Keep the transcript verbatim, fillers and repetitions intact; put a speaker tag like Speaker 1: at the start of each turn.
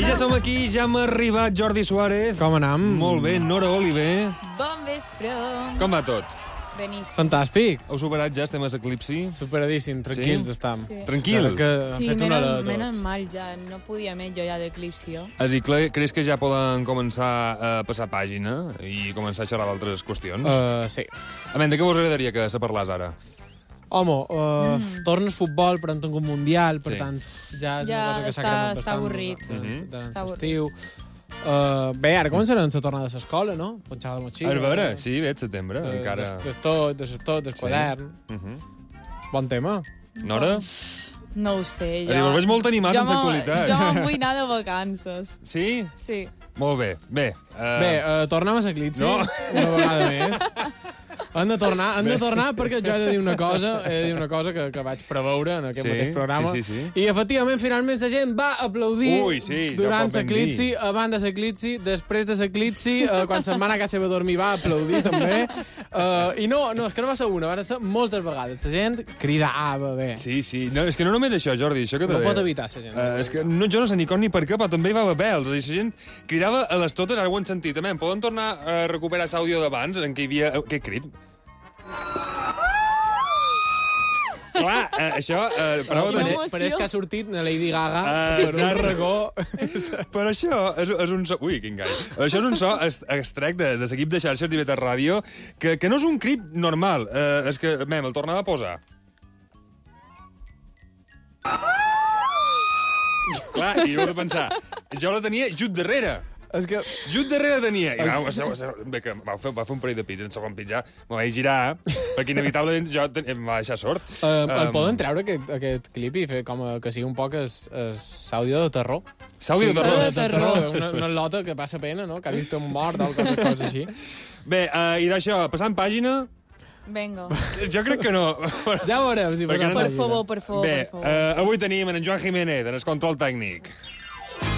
Speaker 1: ja som aquí, ja hem arribat, Jordi Suárez.
Speaker 2: Com anem?
Speaker 1: Molt bé, Nora Oliver.
Speaker 3: Bon vespre.
Speaker 1: Com va tot?
Speaker 3: Beníssim.
Speaker 2: Fantàstic.
Speaker 1: Heu superat ja, estem a l'eclipsi?
Speaker 2: Superadíssim, tranquils
Speaker 1: Sí?
Speaker 2: estem.
Speaker 3: Sí.
Speaker 1: Tranquil.
Speaker 2: Que han
Speaker 3: Sí,
Speaker 2: fet una hora
Speaker 3: menos,
Speaker 2: de
Speaker 3: menos
Speaker 2: tots.
Speaker 3: mal ja, no podia més jo ja d'eclipsi.
Speaker 1: És a dir, creus que ja poden començar a passar pàgina i començar a xerrar d'altres qüestions?
Speaker 2: Uh, sí.
Speaker 1: A veure, de què vos agradaria que se parlàs ara?
Speaker 2: Home, uh, mm. tornes futbol, però han tingut un mundial, per
Speaker 1: Sí.
Speaker 2: tant, ja és
Speaker 3: Ja
Speaker 2: una cosa que s'ha
Speaker 3: està-
Speaker 2: cremat
Speaker 3: està
Speaker 2: bastant.
Speaker 3: avorrit.
Speaker 2: De, de,
Speaker 1: Mhm.
Speaker 2: de,
Speaker 3: Està avorrit.
Speaker 2: estiu. Uh, bé, ara començaran la tornada a l'escola, no? Punxar la motxilla.
Speaker 1: A veure, sí, bé, et setembre,
Speaker 2: de,
Speaker 1: encara...
Speaker 2: De, de tot, de tot, del
Speaker 1: Sí.
Speaker 2: quadern.
Speaker 1: Uh -huh.
Speaker 2: Bon tema.
Speaker 1: Nora?
Speaker 3: No ho sé, jo...
Speaker 1: És a dir, ho veig molt animat
Speaker 3: jo
Speaker 1: amb
Speaker 3: m'ho-
Speaker 1: l'actualitat.
Speaker 3: Jo me'n vull anar de vacances.
Speaker 1: Sí?
Speaker 3: Sí.
Speaker 1: Molt bé. Bé, uh...
Speaker 2: Bé, uh, tornem a l'eclipsi,
Speaker 1: No.
Speaker 2: una vegada més. Han de tornar, han de tornar perquè jo he de dir una cosa, he de dir una cosa que, que vaig preveure en aquest
Speaker 1: Sí,
Speaker 2: mateix programa.
Speaker 1: sí, sí, sí.
Speaker 2: I, efectivament, finalment, la gent va aplaudir
Speaker 1: Ui, sí, ja
Speaker 2: durant
Speaker 1: ho pot ben
Speaker 2: l'eclipsi,
Speaker 1: dir.
Speaker 2: abans de l'eclipsi, després de l'eclipsi, uh, quan se'n va anar a casa a dormir va aplaudir també. Uh, I no, no, és que no va ser una, van ser moltes vegades. La gent cridava bé.
Speaker 1: Sí, sí. No, és que no només això, Jordi, això que
Speaker 2: No
Speaker 1: t'he
Speaker 2: pot
Speaker 1: dit.
Speaker 2: evitar, la gent.
Speaker 1: Uh, és que no, jo no sé ni com ni per què, però també hi va haver pèls. És a dir, la gent cridava a les totes, ara ho han sentit. També, poden tornar a recuperar l'àudio d'abans, en què hi havia... Què crit? Clar, uh, això... Uh, però,
Speaker 2: Però,
Speaker 3: Quina
Speaker 2: però, però és que ha sortit una Lady Gaga
Speaker 1: Ah,
Speaker 2: per un
Speaker 1: exacte.
Speaker 2: regó.
Speaker 1: però això és, és un so... Ui, quin gall. Això és un so est- extrec de, de l'equip de xarxes d'I V T Ràdio, que, que no és un crit normal. Uh, és que, mem, el tornava a posar. Clar, i jo he de pensar, jo la tenia just darrere.
Speaker 2: És que...
Speaker 1: Just darrere tenia. I va, va, va, bé, que va, fer, va fer un parell de pits, en segon pit ja me vaig girar, perquè inevitablement jo ten, em va deixar sort.
Speaker 2: Uh, el
Speaker 1: Um,
Speaker 2: poden treure, aquest, aquest clip, i fer com a, que sigui un poc es, es àudio de terror.
Speaker 1: S'àudio de
Speaker 3: Àudio
Speaker 1: terror.
Speaker 3: de terror.
Speaker 2: Una, una lota que passa pena, no? Que ha vist un mort o coses, coses així.
Speaker 1: Bé, uh, i d'això, passant pàgina,
Speaker 3: Venga.
Speaker 1: jo crec que no.
Speaker 2: Ja ho veurem. Si
Speaker 1: Perquè
Speaker 2: posem
Speaker 1: no-
Speaker 3: Per
Speaker 2: pàgina.
Speaker 3: favor, per favor,
Speaker 1: Bé,
Speaker 3: per favor.
Speaker 1: uh, avui tenim en Joan Jiménez, en el control tècnic.